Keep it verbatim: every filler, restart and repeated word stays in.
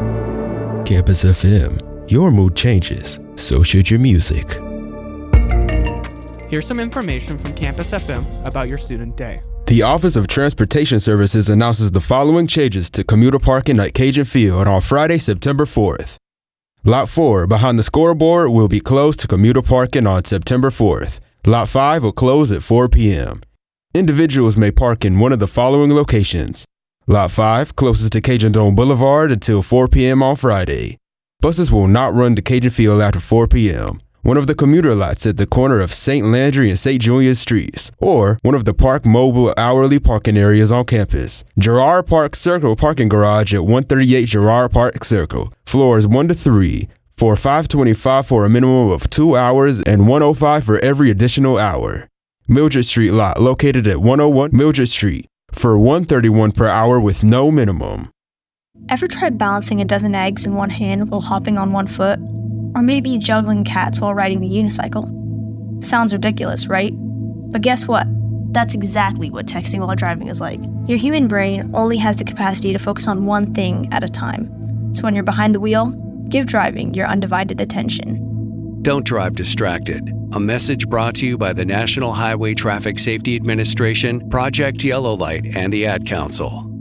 Campus F M, your mood changes, so should your music. Here's some information from Campus F M about your student day. The Office of Transportation Services announces the following changes to commuter parking at Cajun Field on Friday, September fourth. Lot four, behind the scoreboard, will be closed to commuter parking on September fourth. Lot five will close at four p.m. Individuals may park in one of the following locations. Lot five, closest to Cajun Dome Boulevard until four p.m. on Friday. Buses will not run to Cajun Field after four p.m. One of the commuter lots at the corner of Saint Landry and Saint Julian Streets, or one of the Park Mobile hourly parking areas on campus. Girard Park Circle parking garage at one thirty-eight Girard Park Circle, floors one to three, for five twenty-five for a minimum of two hours and one oh five for every additional hour. Mildred Street lot located at one oh one Mildred Street, for one thirty-one per hour with no minimum. Ever tried balancing a dozen eggs in one hand while hopping on one foot? Or maybe juggling cats while riding the unicycle? Sounds ridiculous, right? But guess what? That's exactly what texting while driving is like. Your human brain only has the capacity to focus on one thing at a time. So when you're behind the wheel, give driving your undivided attention. Don't drive distracted. A message brought to you by the National Highway Traffic Safety Administration, Project Yellow Light, and the Ad Council.